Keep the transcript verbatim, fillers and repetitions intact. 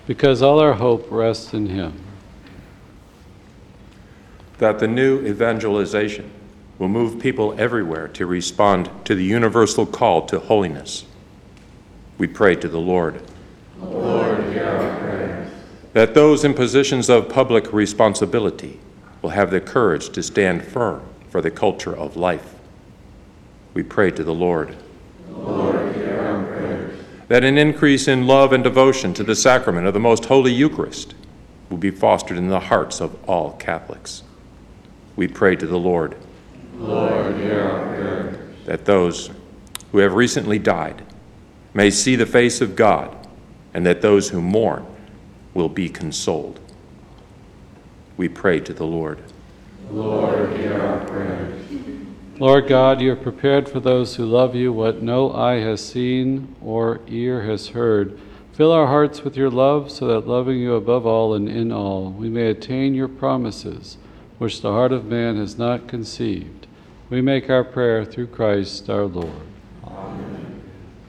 because all our hope rests in him. That the new evangelization will move people everywhere to respond to the universal call to holiness. We pray to the Lord. Lord, hear our prayers. That those in positions of public responsibility will have the courage to stand firm for the culture of life. We pray to the Lord. Lord, hear our prayers. That an increase in love and devotion to the sacrament of the Most Holy Eucharist will be fostered in the hearts of all Catholics. We pray to the Lord. Lord, hear our prayers. That those who have recently died may see the face of God, and that those who mourn will be consoled. We pray to the Lord. Lord, hear our prayers. Lord God, you have prepared for those who love you what no eye has seen or ear has heard. Fill our hearts with your love, so that loving you above all and in all, we may attain your promises, which the heart of man has not conceived. We make our prayer through Christ our Lord.